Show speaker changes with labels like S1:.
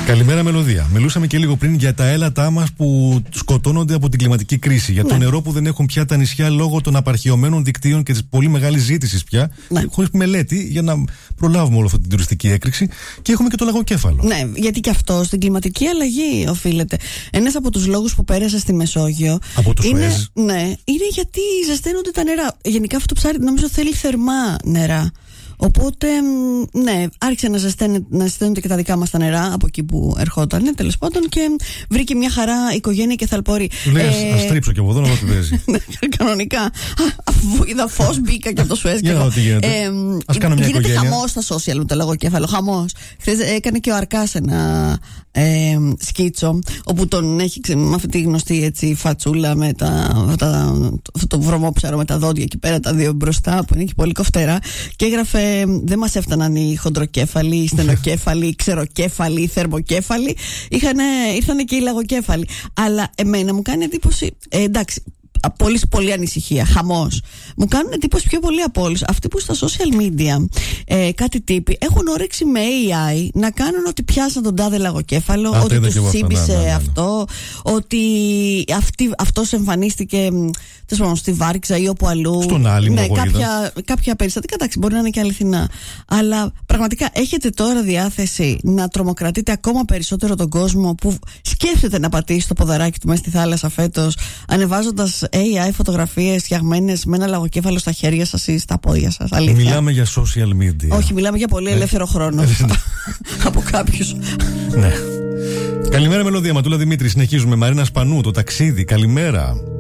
S1: Καλημέρα, Μελωδία. Μιλούσαμε και λίγο πριν για τα έλατά μας που σκοτώνονται από την κλιματική κρίση. Για το νερό που δεν έχουν πια τα νησιά λόγω των απαρχαιωμένων δικτύων και της πολύ μεγάλης ζήτησης πια. Χωρίς μελέτη για να προλάβουμε όλη αυτή την τουριστική έκρηξη. Και έχουμε και το λαγοκέφαλο. Ναι, γιατί και αυτό στην κλιματική αλλαγή οφείλεται. Ένας από τους λόγους που πέρασε στη Μεσόγειο. Από το Σουέζ. Ναι, είναι γιατί ζεσταίνονται τα νερά. Γενικά αυτό το ψάρι νομίζω θέλει θερμά νερά. Οπότε, ναι, άρχισε να ζεσταίνονται και τα δικά μας τα νερά από εκεί που ερχόταν, τέλος πάντων, και βρήκε μια χαρά οικογένεια και θαλπορή. Του λέει, ας τρίψω κι από εδώ να δω τι παίζει. Κανονικά. Αφού είδα φως, μπήκα και από το Σουέζ. Για να δω τι γίνεται. Ας κάνω μια οικογένεια. Γίνεται χαμός στα social με το λαγοκέφαλο. Χαμός. Χθες έκανε και ο Αρκάς ένα σκίτσο, όπου τον έχει με αυτή τη γνωστή έτσι, φατσούλα με το βρωμόψαρο με τα δόντια εκεί πέρα, τα δύο μπροστά, που είναι και πολύ κοφτερά. Και έγραφε. Δεν μας έφταναν οι χοντροκέφαλοι, οι στενοκέφαλοι, οι ξεροκέφαλοι, οι θερμοκέφαλοι. Ήρθανε και οι λαγοκέφαλοι. Αλλά εμένα μου κάνει εντύπωση. Εντάξει. Πολύ ανησυχία, χαμός. Μου κάνουν εντύπωση πιο πολύ από όλους αυτοί που στα social media κάτι τύποι έχουν όρεξη με AI να κάνουν ότι πιάσαν τον τάδε λαγοκέφαλο, ότι τους σύμπησε αυτό, ότι αυτός εμφανίστηκε στη Βάρκηζα ή όπου αλλού. Στον Άλυμο, ναι, κάποια περιστατικά, εντάξει, μπορεί να είναι και αληθινά. Αλλά πραγματικά έχετε τώρα διάθεση να τρομοκρατείτε ακόμα περισσότερο τον κόσμο που σκέφτεται να πατήσει το ποδαράκι του μέσα στη θάλασσα φέτος, ανεβάζοντας AI φωτογραφίες φτιαγμένες με ένα λαγοκέφαλο στα χέρια σας ή στα πόδια σας. Αλήθεια. Μιλάμε για social media. Όχι, μιλάμε για πολύ ελεύθερο χρόνο. Από κάποιους. Ναι. Καλημέρα, Μελωδία. Ματούλα Δημήτρη. Συνεχίζουμε. Μαρίνα Σπανού, το ταξίδι. Καλημέρα.